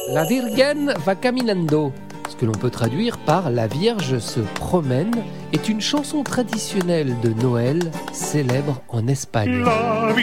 La Virgen va caminando, ce que l'on peut traduire par La Vierge se promène, est une chanson traditionnelle de Noël célèbre en Espagne.